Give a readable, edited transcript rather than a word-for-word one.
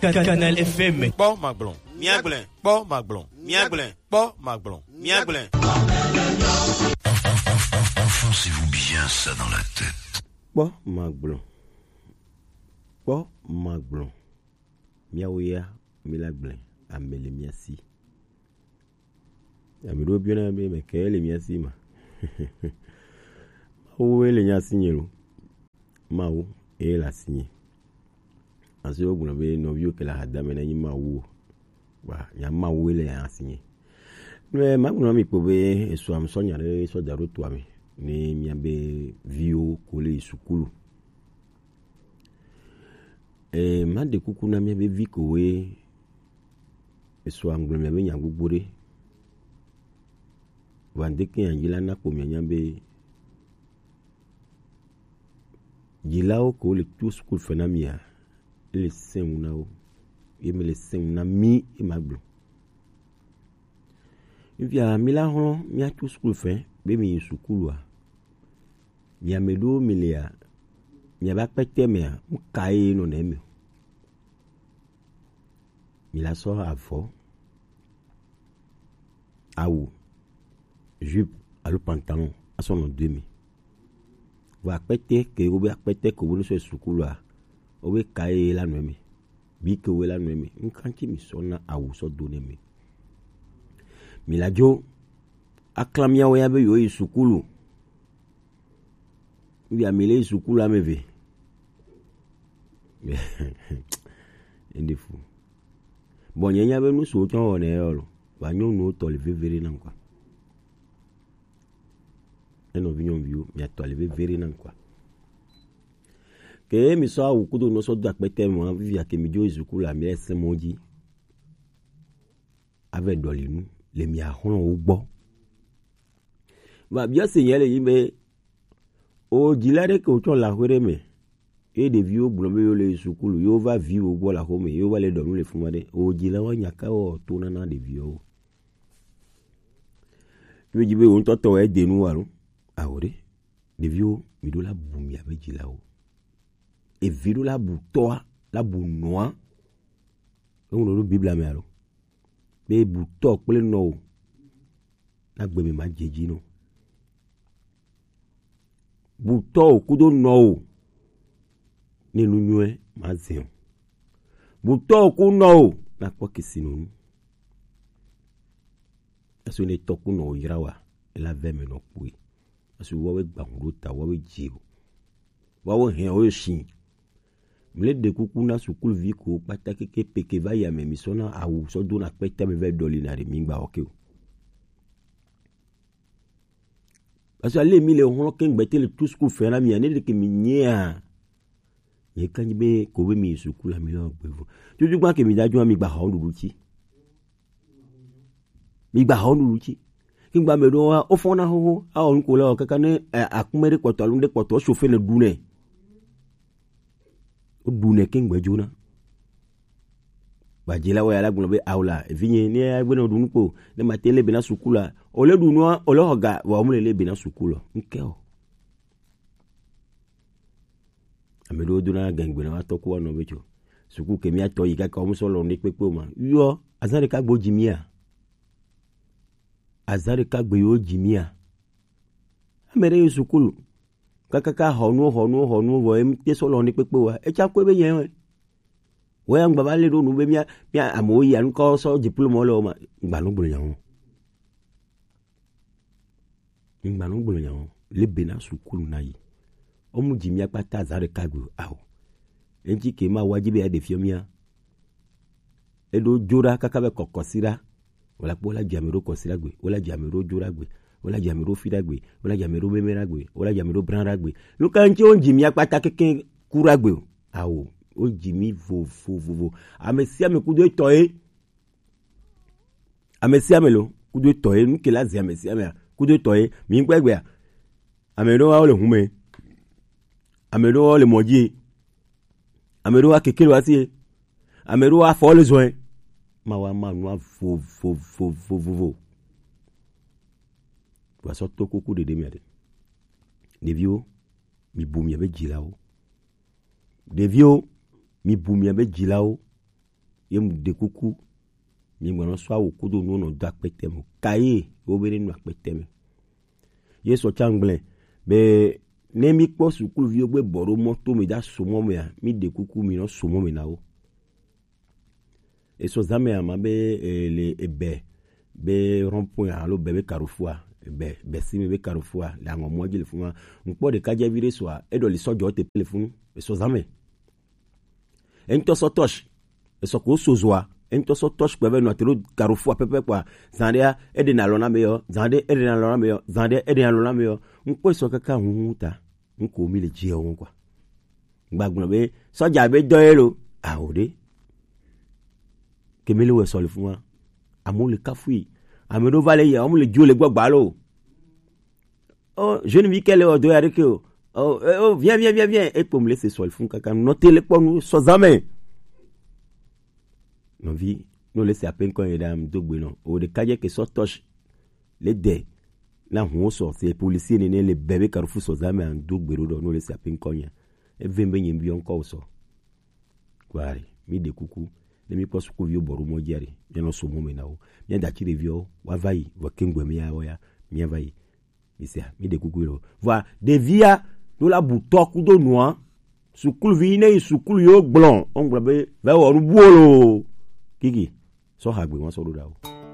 Canal FM. Bon Maglon, Miaglin, Bon Maglon, Miaglin, Bon Maglon, Miaglin. Enfoncez-vous bien ça dans la tête. Bon Maglon, Bon Maglon, Miaouya, Milaglin, Amele Miasi. Amelo bien amé, mais qu'elle est Miasi ma. Où est le nya signé lo? Mao et la signé. Ensuite, vous avez novio que la dame n'a ni Mao. Bah, y a Mao et le nya signé. Mais ma vous n'avez pas vu et soit m'sonya le soit d'arrêt toi mais ne miabe vio collé sukulu. Et ma de kuku na miabe vi kowe et soit m'glo miabe nyangu bore. Vande ke yangila na ko miabe Gilao ko le tout school fenamia le senunao e me le senuna mi e maglo via mila hon mi a tout school fen be mi sukulu a mi amelo milia mi ba pete me mu kai no na mi la so afo aou jupe à le pantalon à son demi va péter que vous va péter que vous ne soyez sukulu a owe kai la nomi bi que we la nomi nkanti mi sona awu so donner mi la jo aklamia we abe yo sukulu bi amele sukulu ameve indifu bon nyanya be nu so ton one yolo ba nyon no to le vevere nan kwa eno vinyon bio mi ato le vevere nan kwa que mi so awu kudo no so da pete mo vivia ke mi jo sukulu ami ese moji avec dolinu le mi ahon ugbo ba bia senyele yime o jilare ko to la hore me e de vieux blombe yo le sukulu yo va vivre au la home yo va le donner le fumade o jila wa nyaka o to na de vieux tu jibe on to e de nu waru awore de vieux mi do la bumi avec jila o et viru la boutoa la bounoa on le bible amelo be bouto pele no na gbe mi ma jeji no bouto kudo no ni nunue ma zin bouto ku no na kwa kisinu aso ne toku no yirawa la veme no kui aso wo we gbango ta wo we jiwo wo hen o shin mle de kuku na sukulu viko pataki ke peke va ya me misona awu so do na pete me ve dolinare mingba okeo parce aller mi le hon ken gbete le tout school fera mi ane de ke mi nya ye kanjibe ko be mi sukulu mi lo gbevo juju gba ke mi daju mi gba ha oluruchi ki gba me do o fona ho a on ko le kaka ne akumere kwoto alunde kwoto chauffeur le dune dune kengbe jona ba jela wa la gbono be aula vinye ni agbeno dunpo le matele bena sukula o le dunu o le hoga wa mu le bena sukulo nkeo amedo duna gangbe na to ko no becho suku ke mi ato yi ka ko mu so lo ni pepe ma yo azare ka gbo jimia azare ka gbe yo jimia amere sukulu kaka honu wo em te so lo ni pepe wa e cha ko be yen we an baba le do nu be mi amoyi an ko so diploma lo ma ngba no gbolo yan le bena sukulu na yi o mu jimi apata azare kagbo awo enji ke ma wajibe ya de fiomia e do jora kaka be kokosira wala pola jamero kosira gbe wala jamero jora gbe wala jamero fidagbe wala jamero memeragbe wala jamero branragbe lo kan ti o jimi apata keke kuragbe awo o jimi vo amesi ame kudo toye amesi amelo kudo toye nu ke la zi amesi ame kudo toye mi gbegbe amelo wa o le hume amelo wa le moji amelo wa kekele wa si amelo wa fo le zoin ma wa ma nu vo wa so to kuku de mi ade devio mi bumi abe jilao devio mi bumi abe jilao yem de kuku mi ngwana so awo kudo no no da petem kaye obere no petem ye so changle be ne mi po sukulu vi ogbe boro moto mi da somo me mi de kuku mi no somo me na o e so zame ama be le ebe be rond-point alo bebe Carrefour be simi be Carrefour la ngo moji le fuma npo de kaje vire so e do le sojo te telefonu e so zame ento so touch e so ko sozoa ento so touch pe be no tero Carrefour pepe kwa zandia e de na lona meyo zande e de na lona meyo zande e de na lona meyo npo so kaka huta nko mi le je won kwa gbagbon be soja be doero awode kemele we so le fuma amole kafui ameno vale ya amole dio le gbagba lo oh jeune Michael o do avec oh viens et pour me laisser sur le fond kaka noter le pour nous so jamais non vie nous laisser à peine quand il dame dogbe non o de kaje que so touche les dé la on sort c'est policier né les bébés Carrefour so jamais en dogbe do nous laisser à peine quand et vembe nyimbi encore so kwari mi de kuku le mi posu ko vio boru mo jari yano so mo menao mi da chire vio wa vai wa kengwe mi ya oya mi vai isia mi de kukulo va de via do la butoku do noa sukulu vi ne sukulu yo blon on gbe be wa ru buolo kiki so hagbe won so do dawo